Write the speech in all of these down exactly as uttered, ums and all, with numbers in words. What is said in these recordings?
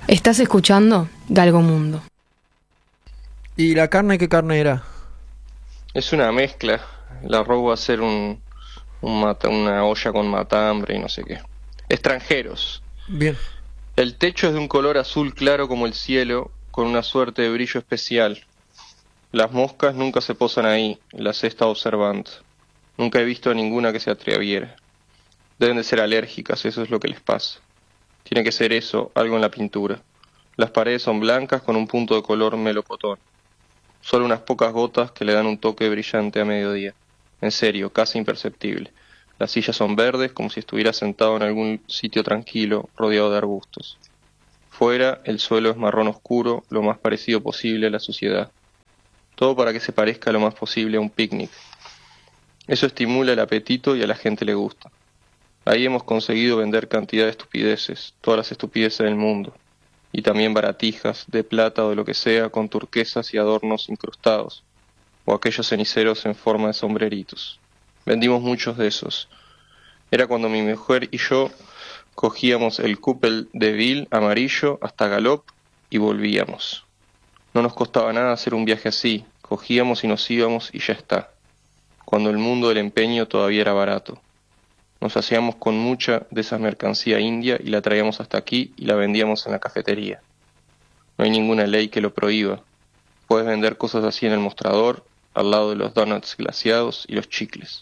Estás escuchando Galgomundo. ¿Y la carne qué carne era? Es una mezcla. La robo a hacer un, un mata, una olla con matambre y no sé qué. Extranjeros. Bien. El techo es de un color azul claro como el cielo, con una suerte de brillo especial. Las moscas nunca se posan ahí, las he estado observando. Nunca he visto a ninguna que se atreviera. Deben de ser alérgicas, eso es lo que les pasa. Tiene que ser eso, algo en la pintura. Las paredes son blancas con un punto de color melocotón. Solo unas pocas gotas que le dan un toque brillante a mediodía. En serio, casi imperceptible. Las sillas son verdes como si estuviera sentado en algún sitio tranquilo, rodeado de arbustos. Fuera, el suelo es marrón oscuro, lo más parecido posible a la suciedad. Todo para que se parezca lo más posible a un picnic. Eso estimula el apetito y a la gente le gusta. Ahí hemos conseguido vender cantidad de estupideces, todas las estupideces del mundo. Y también baratijas, de plata o de lo que sea, con turquesas y adornos incrustados, o aquellos ceniceros en forma de sombreritos. Vendimos muchos de esos. Era cuando mi mujer y yo cogíamos el Coupel de Ville amarillo hasta Galop y volvíamos. No nos costaba nada hacer un viaje así, cogíamos y nos íbamos y ya está. Cuando el mundo del empeño todavía era barato. Nos hacíamos con mucha de esa mercancía india y la traíamos hasta aquí y la vendíamos en la cafetería. No hay ninguna ley que lo prohíba. Puedes vender cosas así en el mostrador, al lado de los donuts glaseados y los chicles.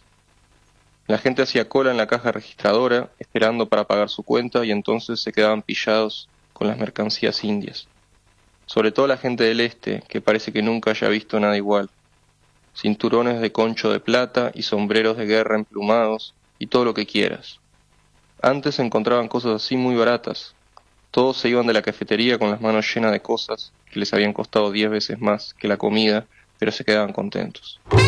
La gente hacía cola en la caja registradora, esperando para pagar su cuenta y entonces se quedaban pillados con las mercancías indias. Sobre todo la gente del este, que parece que nunca haya visto nada igual. Cinturones de concho de plata y sombreros de guerra emplumados y todo lo que quieras. Antes se encontraban cosas así muy baratas. Todos se iban de la cafetería con las manos llenas de cosas que les habían costado diez veces más que la comida, pero se quedaban contentos.